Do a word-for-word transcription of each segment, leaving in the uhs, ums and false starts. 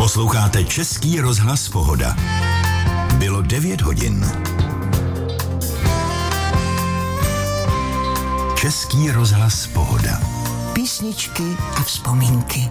Posloucháte Český rozhlas Pohoda. Bylo devět hodin. Český rozhlas Pohoda. Písničky a vzpomínky.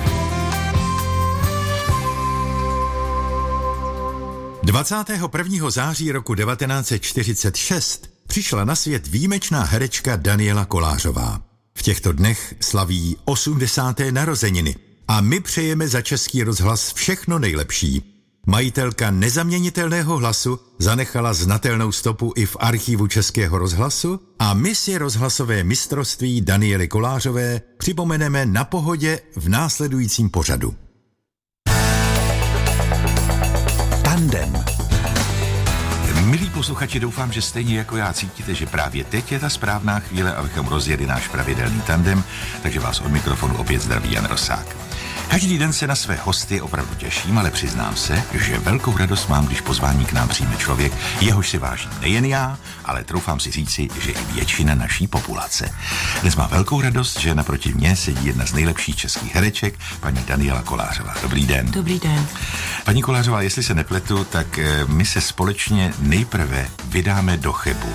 dvacátého prvního září roku devatenáct set čtyřicet šest přišla na svět výjimečná herečka Daniela Kolářová. V těchto dnech slaví osmdesáté narozeniny a my přejeme za Český rozhlas všechno nejlepší. Majitelka nezaměnitelného hlasu zanechala znatelnou stopu i v archivu Českého rozhlasu a my si rozhlasové mistrovství Daniely Kolářové připomeneme na Pohodě v následujícím pořadu. Tandem. Milí posluchači, doufám, že stejně jako já cítíte, že právě teď je ta správná chvíle, abychom rozjeli náš pravidelný tandem, takže vás od mikrofonu opět zdraví Jan Rosák. Každý den se na své hosty opravdu těším, ale přiznám se, že velkou radost mám, když pozvání k nám přijme člověk, jehož si vážím nejen já, ale troufám si říci, že i většina naší populace. Dnes má velkou radost, že naproti mně sedí jedna z nejlepších českých hereček, paní Daniela Kolářová. Dobrý den. Dobrý den. Paní Kolářová, jestli se nepletu, tak my se společně nejprve vydáme do Chebu.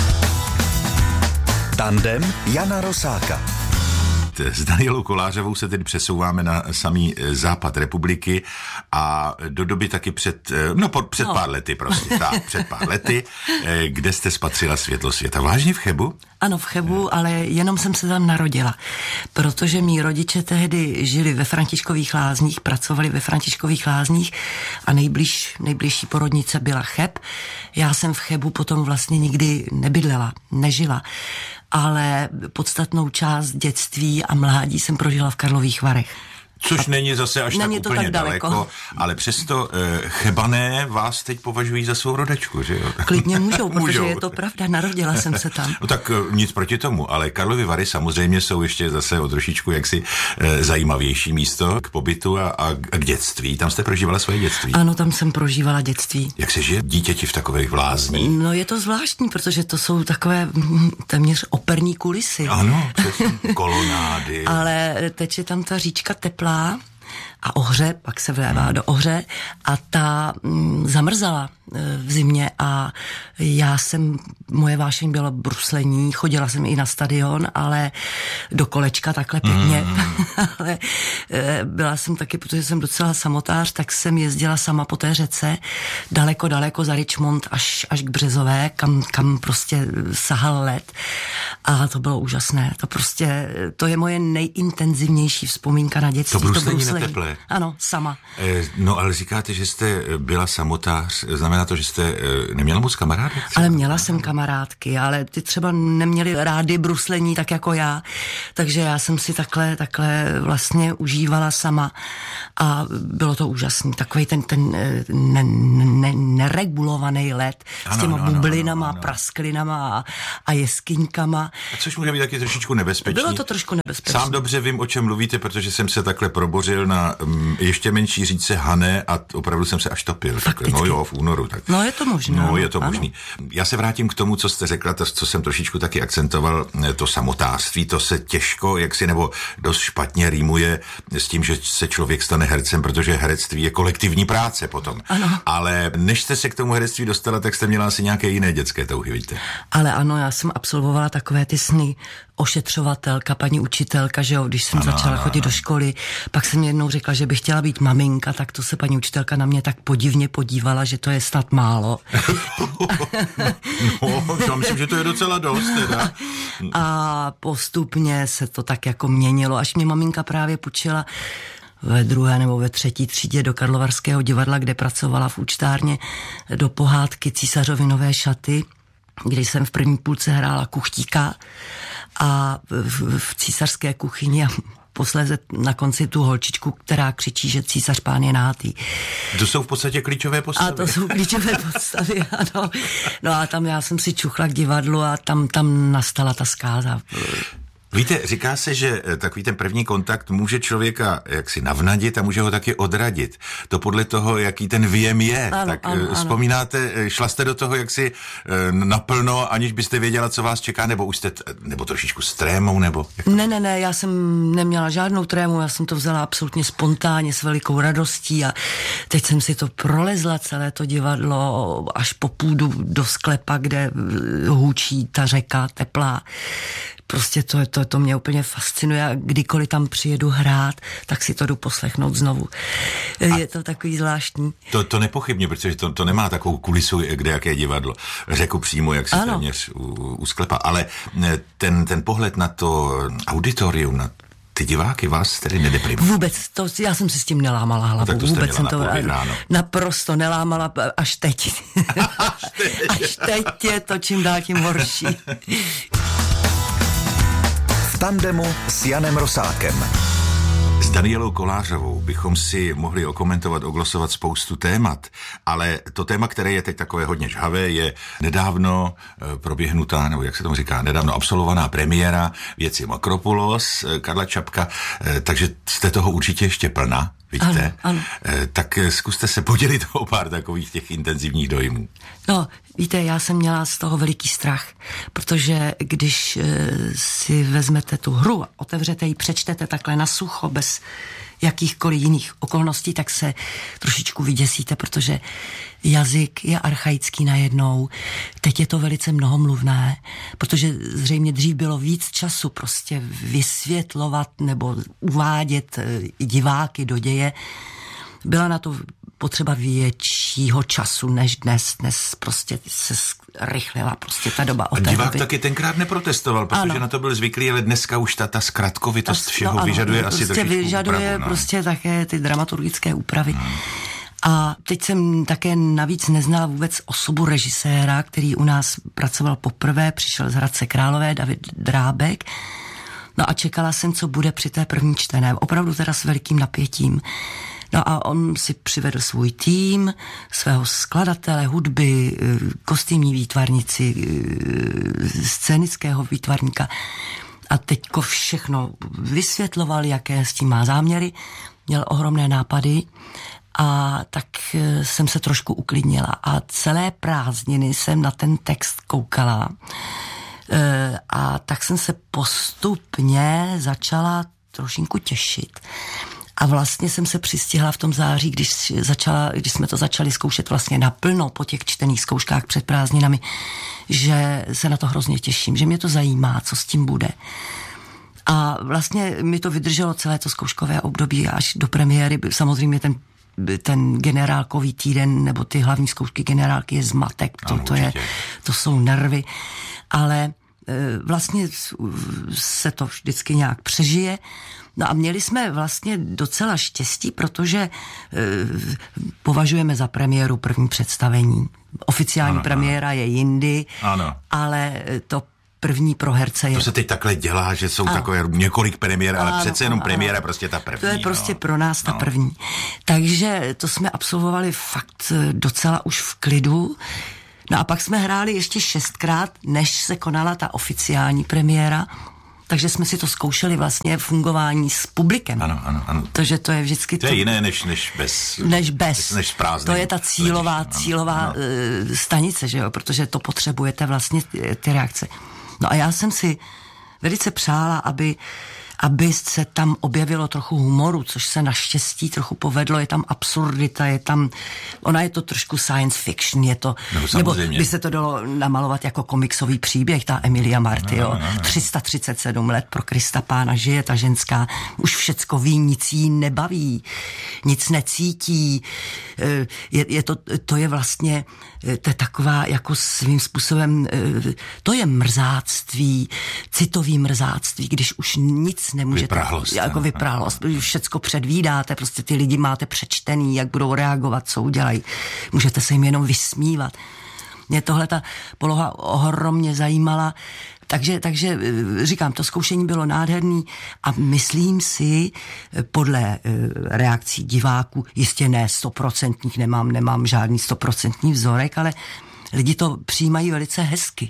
Tandem Jana Rosáka. S Danielou Kolářovou se tedy přesouváme na samý západ republiky a do doby taky před, no před no. pár lety prostě, tak, před pár lety, kde jste spatřila světlo světa. Vážně v Chebu? Ano, v Chebu, ale jenom jsem se tam narodila, protože mý rodiče tehdy žili ve Františkových Lázních, pracovali ve Františkových Lázních a nejbliž, nejbližší porodnice byla Cheb. Já jsem v Chebu potom vlastně nikdy nebydlela, nežila, ale podstatnou část dětství a mládí jsem prožila v Karlových Varech. Což a není zase až není tak úplně tak daleko. daleko, ale přesto e, Chebané vás teď považují za svou rodačku, že jo? Klidně můžou, protože můžou. Je to pravda, narodila jsem se tam. No tak e, nic proti tomu, ale Karlovy Vary samozřejmě jsou ještě zase o trošičku jaksi e, zajímavější místo k pobytu a, a, a k dětství. Tam jste prožívala svoje dětství? Ano, tam jsem prožívala dětství. Jak se žije dítěti v takových vlázních? No je to zvláštní, protože to jsou takové téměř operní kulisy. Ano, přesně, kolonády. Ale teče tam ta říčka teplá a ohře, pak se vlévá do ohře a ta mm, zamrzala e, v zimě a já jsem, moje vášeň bylo bruslení, chodila jsem i na stadion, ale do kolečka takhle pěkně, mm. ale e, byla jsem taky, protože jsem docela samotář, tak jsem jezdila sama po té řece, daleko, daleko za Richmond až, až k Březové, kam, kam prostě sahal led a to bylo úžasné, to prostě, to je moje nejintenzivnější vzpomínka na dětství. To bruslení, to bruslení. Na teple. Ano, sama. E, no ale říkáte, že jste byla samotář, znamená to, že jste e, neměla moc kamarádek? Ale měla jsem kamarádky, ale ty třeba neměly rády bruslení tak jako já, takže já jsem si takhle, takhle vlastně užívala sama a bylo to úžasný. Takový ten, ten ne, ne, neregulovaný led ano, s těma no, bublinama, no, no, no. prasklinama a, a jeskyňkama. A což může být taky trošičku nebezpečný. Bylo to trošku nebezpečné. Sám dobře vím, o čem mluvíte, protože jsem se takhle probořil na um, ještě menší říčce Hané a opravdu jsem se až topil. Takhle, no jo, v únoru. Tak. No je to možné. No je to možný. Já se vrátím k tomu, co jste řekla, to, co jsem trošičku taky akcentoval, to samotářství, to se těžko, jaksi nebo dost špatně rýmuje s tím, že se člověk stane hercem, protože herectví je kolektivní práce potom. Ano. Ale než jste se k tomu herectví dostala, tak jste měla asi nějaké jiné dětské touhy, víte? Ale ano, já jsem absolvovala takové ty sny, ošetřovatelka, paní učitelka, že jo, když jsem ano, začala ano, chodit ano. do školy, pak jsem jednou řekla, že bych chtěla být maminka, tak to se paní učitelka na mě tak podivně podívala, že to je snad málo. No, já myslím, že to je docela dost teda. A postupně se to tak jako měnilo, až mě maminka právě půjčila ve druhé nebo ve třetí třídě do Karlovarského divadla, kde pracovala v účtárně, do pohádky Císařovy nové šaty, kdy jsem v první půlce hrála kuchtíka a v, v císařské kuchyni a posléze na konci tu holčičku, která křičí, že císař pán je nahátý. To jsou v podstatě klíčové postavy. A to jsou klíčové postavy, ano. No a tam já jsem si čuchla k divadlu a tam, tam nastala ta zkáza. Víte, říká se, že takový ten první kontakt může člověka jaksi navnadit a může ho taky odradit. To podle toho, jaký ten věm je. Ano, tak ano, vzpomínáte, ano. Šla jste do toho jaksi naplno, aniž byste věděla, co vás čeká, nebo už jste, nebo trošičku s trémou, nebo? Ne, ne, ne, já jsem neměla žádnou trému, já jsem to vzala absolutně spontánně, s velikou radostí a teď jsem si to prolezla celé to divadlo až po půdu do sklepa, kde hůčí ta řeka teplá. Prostě to, to, to mě úplně fascinuje a kdykoliv tam přijedu hrát, tak si to jdu poslechnout znovu. A je to takový zvláštní. To, to nepochybně, protože to, to nemá takovou kulisu, kde jaké divadlo. Řeku přímo, jak se téměř u, u sklepa. Ale ten, ten pohled na to auditorium, na ty diváky vás tedy nedeprimuje? Vůbec, to, já jsem si s tím nelámala hlavu. No, tak to Vůbec jsem to ráno. naprosto nelámala až teď. až teď. až teď je to čím dál tím horší. V tandemu s Janem Rosákem. S Danielou Kolářovou bychom si mohli okomentovat, oglosovat spoustu témat, ale to téma, které je teď takové hodně žhavé, je nedávno proběhnutá, nebo jak se tomu říká, nedávno absolvovaná premiéra věci Makropulos, Karla Čapka, takže jste toho určitě ještě plná, vidíte? Ano, ano. Tak zkuste se podělit o pár takových těch intenzivních dojmů. No, víte, já jsem měla z toho veliký strach, protože když e, si vezmete tu hru, otevřete ji, přečtete takhle na sucho, bez jakýchkoliv jiných okolností, tak se trošičku vyděsíte, protože jazyk je archaický najednou. Teď je to velice mnohomluvné, protože zřejmě dřív bylo víc času prostě vysvětlovat nebo uvádět i diváky do děje. Byla na to potřeba většího času než dnes. Dnes prostě se rychlila prostě ta doba. A divák taky tenkrát neprotestoval, protože ano. na to byl zvyklý, ale dneska už ta, ta zkratkovitost ta, všeho no, vyžaduje asi prostě trošičku vyžaduje úpravu, no. prostě také ty dramaturgické úpravy. Hmm. A teď jsem také navíc neznala vůbec osobu režiséra, který u nás pracoval poprvé, přišel z Hradce Králové, David Drábek. No a čekala jsem, co bude při té první čtené. Opravdu teda s velikým napětím. No a on si přivedl svůj tým, svého skladatele, hudby, kostýmní výtvarnici, scénického výtvarníka. A teďko všechno vysvětloval, jaké s tím má záměry. Měl ohromné nápady a tak jsem se trošku uklidnila. A celé prázdniny jsem na ten text koukala. A tak jsem se postupně začala trošinku těšit. A vlastně jsem se přistihla v tom září, když, začala, když jsme to začali zkoušet vlastně naplno po těch čtených zkouškách před prázdninami, že se na to hrozně těším, že mě to zajímá, co s tím bude. A vlastně mi to vydrželo celé to zkouškové období až do premiéry. Samozřejmě ten, ten generálkový týden nebo ty hlavní zkoušky generálky je zmatek, to, to, je, to jsou nervy, ale vlastně se to vždycky nějak přežije. No a měli jsme vlastně docela štěstí, protože e, považujeme za premiéru první představení. Oficiální ano, premiéra ano. je jindy, ano. ale to první pro herce je... To se teď takhle dělá, že jsou ano. takové několik premiér, ale ano, přece jenom ano, premiéra prostě ta první. To je prostě no. pro nás ta no. první. Takže to jsme absolvovali fakt docela už v klidu. No a pak jsme hráli ještě šestkrát, než se konala ta oficiální premiéra. Takže jsme si to zkoušeli vlastně fungování s publikem. Ano, ano, ano. Takže to je vždycky... To je to, jiné než, než bez... Než bez. Než to je ta cílová, ano, cílová ano. Uh, stanice, že jo? Protože to potřebujete vlastně ty, ty reakce. No a já jsem si velice přála, aby aby se tam objevilo trochu humoru, což se naštěstí trochu povedlo, je tam absurdita, je tam, ona je to trošku science fiction, je to, no, nebo by se to dalo namalovat jako komiksový příběh, ta Emilia Marty, no, no, no. tři sta třicet sedm let pro Krista Pána žije ta ženská, už všecko ví, nic jí nebaví, nic necítí, je, je to, to je vlastně, to je taková jako svým způsobem, to je mrzáctví, citový mrzáctví, když už nic nemůžete, vyprahlost, jako vyprahlost, všecko předvídáte, prostě ty lidi máte přečtený, jak budou reagovat, co udělají, můžete se jim jenom vysmívat. Mě tohle ta poloha ohromně zajímala, takže, takže říkám, to zkoušení bylo nádherný a myslím si, podle reakcí diváků, jistě ne stoprocentních, nemám, nemám žádný stoprocentní vzorek, ale lidi to přijímají velice hezky.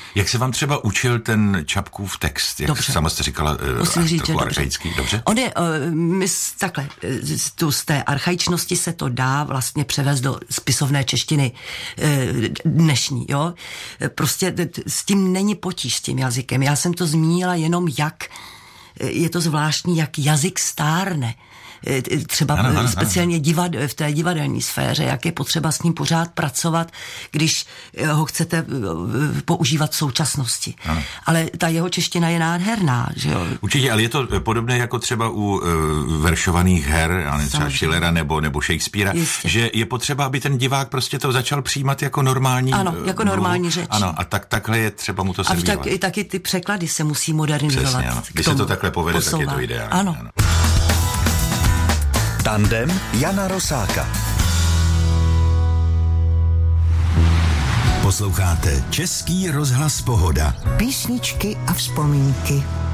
Jak se vám třeba učil ten Čapkův text? Jak dobře. sama jste říkala, Musím říct, trochu archaický, dobře? On je, my takhle, z, z té archaičnosti se to dá vlastně převést do spisovné češtiny dnešní, jo. Prostě s tím není potíž s tím jazykem. Já jsem to zmínila jenom jak, je to zvláštní, jak jazyk stárne. Třeba ano, ano, speciálně divad, v té divadelní sféře, jak je potřeba s ním pořád pracovat, když ho chcete používat v současnosti. Ano. Ale ta jeho čeština je nádherná, že jo? Určitě, ale je to podobné jako třeba u uh, veršovaných her, ale třeba Schillera nebo, nebo Shakespearea, jistě. Že je potřeba, aby ten divák prostě to začal přijímat jako normální Ano, jako mluv. normální řeč. Ano, a tak, takhle je třeba mu to servírovat. A tak, taky ty překlady se musí modernizovat. Přesně, ano. Když se to takhle povede, posouvá. Tak je to ideální. Ano. ano. Tandem Jana Rosáka. Posloucháte Český rozhlas Pohoda. Písničky a vzpomínky.